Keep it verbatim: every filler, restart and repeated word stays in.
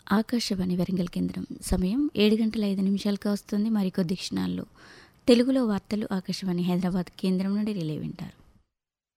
ఆకాశవాణి వరంగల్ కేంద్రం సమయం ఏడు గంటల ఐదు నిమిషాలకు వస్తుంది. మరికొద్ది క్షణాల్లో తెలుగులో వార్తలు ఆకాశవాణి హైదరాబాద్ కేంద్రం నుండి రిలే వింటారు.